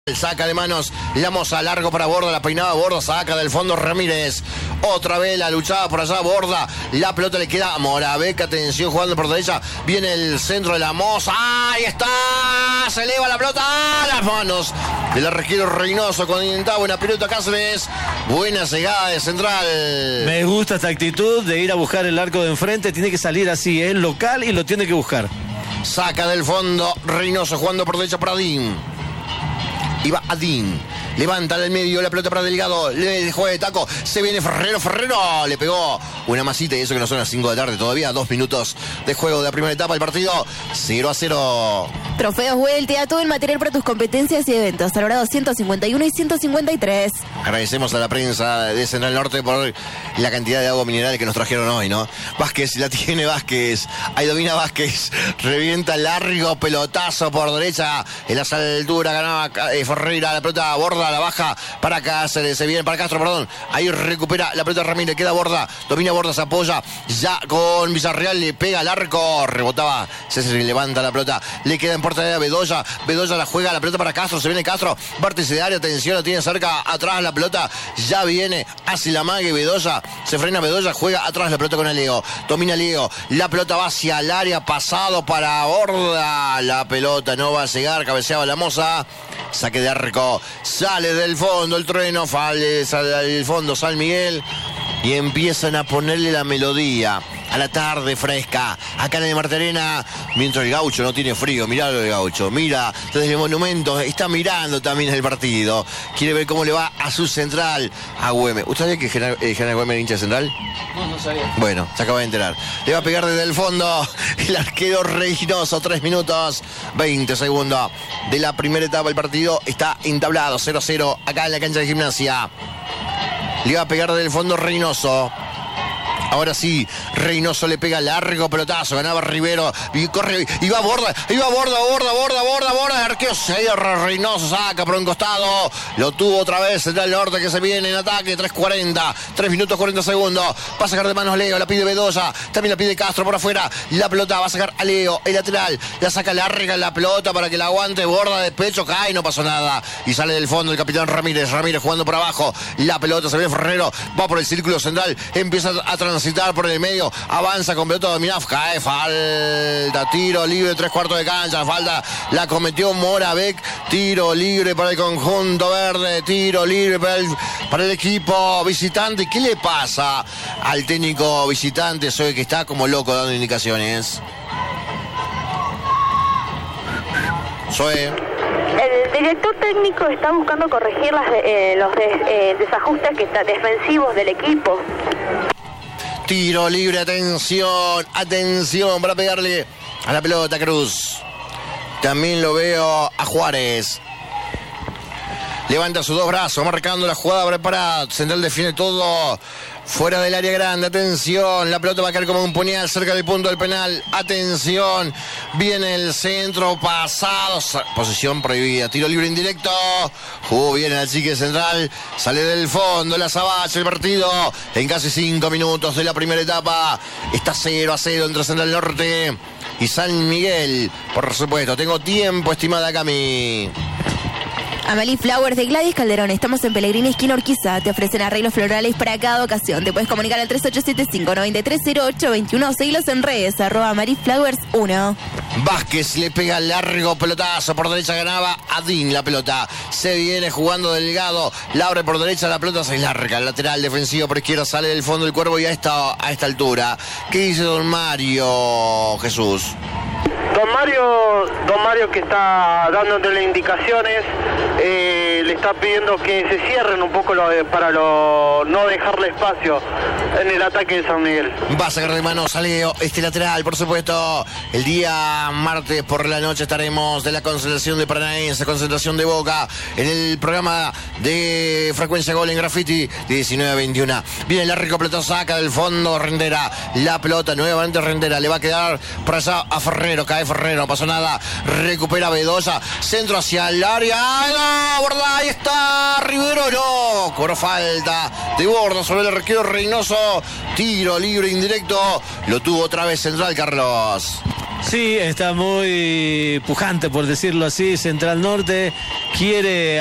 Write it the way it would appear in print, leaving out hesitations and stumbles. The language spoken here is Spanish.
Saca de manos la Moza, largo para Borda, la peinaba Borda, saca del fondo Ramírez. Otra vez la luchada por allá Borda, la pelota le queda a Moravec, atención jugando por derecha, viene el centro de la Moza, ahí está, se eleva la pelota a las manos del arquero Reynoso, con intentaba buena pelota Cáceres, buena llegada de central. Me gusta esta actitud de ir a buscar el arco de enfrente, tiene que salir así, es local y lo tiene que buscar. Saca del fondo Reynoso jugando por derecha para Adín. Iba Adín, levanta del medio la pelota para Delgado, le dejó de taco, se viene Ferrero, le pegó una masita y eso que no son las 5 de la tarde todavía, 2 minutos de juego de la primera etapa del partido, 0-0. Trofeos Vuelta, todo el material para tus competencias y eventos, Alvarado 151 y 153. Agradecemos a la prensa de Central Norte por la cantidad de agua mineral que nos trajeron hoy, ¿no? Vázquez, la tiene Vázquez, ahí domina Vázquez, revienta largo pelotazo por derecha, en la altura ganaba Ferreira, la pelota Borda, la baja para Cáceres, se viene para Castro, perdón, ahí recupera la pelota Ramírez, queda Borda, domina Borda, se apoya, ya con Villarreal, le pega al arco, rebotaba, se levanta la pelota, le queda en portería Bedoya, Bedoya la juega, la pelota para Castro, se viene Castro, vértice de área, atención, lo tiene cerca, atrás la pelota, ya viene, hace la mague Bedoya, se frena Bedoya, juega atrás la pelota con Aleo, domina Aleo, la pelota va hacia el área, pasado para Borda, la pelota no va a llegar, cabeceaba la Moza, saque de arco, sale del fondo el trueno, sale del fondo San Miguel y empiezan a ponerle la melodía a la tarde fresca, acá en el Marterena, mientras el Gaucho no tiene frío, mirá lo del Gaucho, mira desde el monumento, está mirando también el partido, quiere ver cómo le va a su Central, a Güemes. ¿Usted sabía que General Güemes era hincha de Central? No sabía. Bueno, se acaba de enterar. Le va a pegar desde el fondo el arquero Reynoso, 3 minutos, 20 segundos de la primera etapa del partido, está entablado, 0-0, acá en la cancha de Gimnasia. Le va a pegar desde el fondo Reynoso. Ahora sí, Reynoso le pega largo pelotazo, ganaba Rivero, y corre, y va Borda, el arquero se cierra, Reynoso saca por un costado, lo tuvo otra vez Central Norte que se viene en ataque, 3:40, 3 minutos 40 segundos, va a sacar de manos Leo, la pide Bedoya, también la pide Castro por afuera, la pelota va a sacar a Leo, el lateral, la saca larga la pelota para que la aguante, Borda de pecho, cae, no pasó nada, y sale del fondo el capitán Ramírez jugando por abajo, la pelota se ve Ferrero, va por el círculo central, empieza a transitar por el medio, avanza con pelota dominada, cae, falta, tiro libre, 3/4 de cancha, falta, la cometió Moravec, tiro libre para el conjunto verde, tiro libre para el equipo visitante. ¿Qué le pasa al técnico visitante? Soy que está como loco dando indicaciones. Soy. El director técnico está buscando corregir los desajustes defensivos del equipo. Tiro libre, atención para pegarle a la pelota Cruz. También lo veo a Juárez. Levanta sus 2 brazos, marcando la jugada preparada. Central defiende todo fuera del área grande. Atención, la pelota va a caer como un puñal cerca del punto del penal. Atención, viene el centro pasado. Posición prohibida, tiro libre indirecto. Jugó bien el chique Central. Sale del fondo la Sabache el partido. En casi 5 minutos de la primera etapa. Está 0-0 entre Central Norte y San Miguel. Por supuesto, tengo tiempo, estimada Cami. Amelie Flowers de Gladys Calderón. Estamos en Pellegrini, esquina Urquiza. Te ofrecen arreglos florales para cada ocasión. Te puedes comunicar al 3875-930821 o seguilos en redes, @AmelieFlowers1. Vázquez le pega largo pelotazo. Por derecha ganaba Adín la pelota. Se viene jugando Delgado. La abre por derecha, la pelota se larga. El lateral defensivo por izquierda sale del fondo del cuervo y a esta altura. ¿Qué dice don Mario Jesús? Don Mario que está dándole indicaciones, le está pidiendo que se cierren un poco para no dejarle espacio en el ataque de San Miguel. Va a sacar de manos a Leo, este lateral, por supuesto. El día martes por la noche estaremos de la concentración de Paranaense, concentración de Boca, en el programa de Frecuencia Gol en Graffiti de 19 a 21. Viene el largo pelotazo, saca del fondo Rendera, la pelota nuevamente Rendera, le va a quedar por allá a Ferrero, cae Ferrero, no pasó nada, recupera Bedoya, centro hacia el área, ¡no! Borda, ahí está, Rivero, no, cobró falta de Borda sobre el arquero Reynoso, tiro libre indirecto, lo tuvo otra vez Central, Carlos. Sí, está muy pujante, por decirlo así. Central Norte quiere